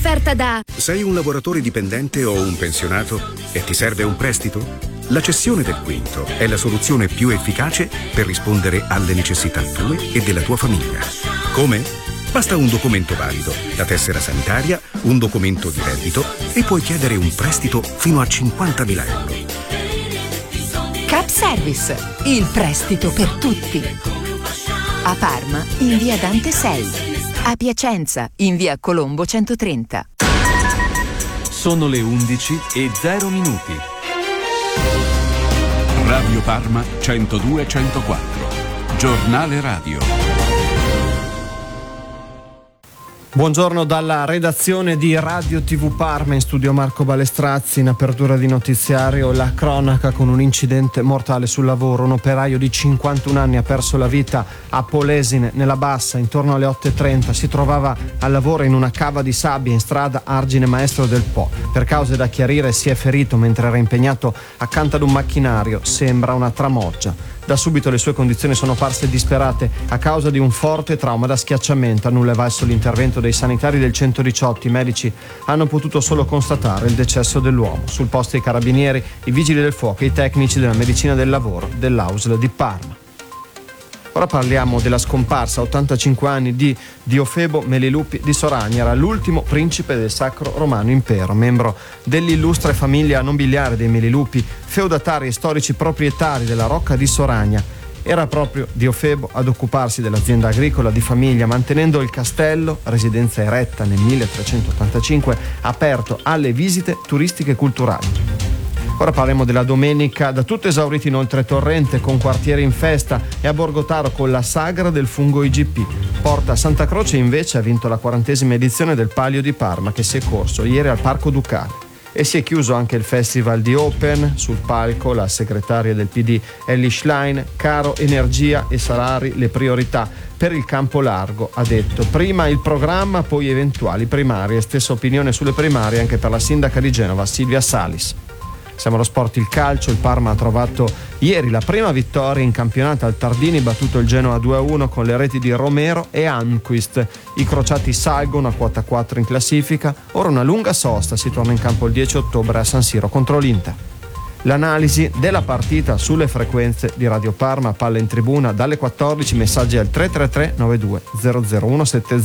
offerta da... Sei un lavoratore dipendente o un pensionato e ti serve un prestito? La cessione del quinto è la soluzione più efficace per rispondere alle necessità tue e della tua famiglia. Come? Basta un documento valido, la tessera sanitaria, un documento di reddito e puoi chiedere un prestito fino a 50.000 euro. Cap Service, il prestito per tutti. A Parma, in via Dante 6. A Piacenza, in via Colombo 130. Sono le 11:0. Radio Parma 102-104. Giornale radio. Buongiorno dalla redazione di Radio TV Parma, in studio Marco Balestrazzi. In apertura di notiziario la cronaca con un incidente mortale sul lavoro. Un operaio di 51 anni ha perso la vita a Polesine, nella Bassa, intorno alle 8:30. Si trovava al lavoro in una cava di sabbia in strada Argine Maestro del Po. Per cause da chiarire si è ferito mentre era impegnato accanto ad un macchinario. Sembra una tramoggia. Da subito le sue condizioni sono parse disperate a causa di un forte trauma da schiacciamento. A nulla è valso l'intervento dei sanitari del 118. I medici hanno potuto solo constatare il decesso dell'uomo. Sul posto i carabinieri, i vigili del fuoco e i tecnici della medicina del lavoro dell'AUSL di Parma. Ora parliamo della scomparsa a 85 anni di Diofebo Melilupi di Soragna. Era l'ultimo principe del Sacro Romano Impero, membro dell'illustre famiglia nobiliare dei Melilupi, feudatari e storici proprietari della Rocca di Soragna. Era proprio Diofebo ad occuparsi dell'azienda agricola di famiglia, mantenendo il castello, residenza eretta nel 1385, aperto alle visite turistiche e culturali. Ora parliamo della domenica, da tutto esauriti in Oltretorrente con quartiere in festa, e a Borgotaro con la sagra del fungo IGP. Porta Santa Croce invece ha vinto la 40ª edizione del Palio di Parma, che si è corso ieri al Parco Ducale. E si è chiuso anche il festival di Open. Sul palco la segretaria del PD Elly Schlein: caro energia e salari le priorità per il campo largo, ha detto. Prima il programma, poi eventuali primarie. Stessa opinione sulle primarie anche per la sindaca di Genova Silvia Salis. Siamo allo sport, il calcio. Il Parma ha trovato ieri la prima vittoria in campionato al Tardini, battuto il Genoa 2-1 con le reti di Romero e Anquist. I crociati salgono a quota 4 in classifica. Ora una lunga sosta, si torna in campo il 10 ottobre a San Siro contro l'Inter. L'analisi della partita sulle frequenze di Radio Parma, palla in tribuna dalle 14, messaggi al 333 92 00170.